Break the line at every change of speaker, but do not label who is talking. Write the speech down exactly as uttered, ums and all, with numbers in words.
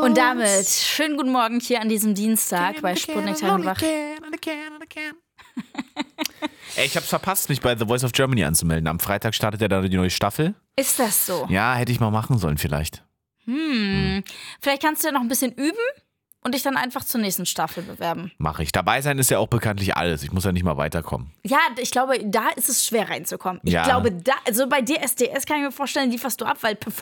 Und damit schönen guten Morgen hier an diesem Dienstag bei Sputnik Tag und Wach.
Ey, ich hab's verpasst, mich bei The Voice of Germany anzumelden. Am Freitag startet ja dann die neue Staffel.
Ist das so?
Ja, hätte ich mal machen sollen vielleicht.
Hm. hm. Vielleicht kannst du ja noch ein bisschen üben und dich dann einfach zur nächsten Staffel bewerben.
Mache ich. Dabei sein ist ja auch bekanntlich alles. Ich muss ja nicht mal weiterkommen.
Ja, ich glaube, da ist es schwer reinzukommen. Ich
ja.
glaube, da, also bei D S D S kann ich mir vorstellen, lieferst du ab, weil Performance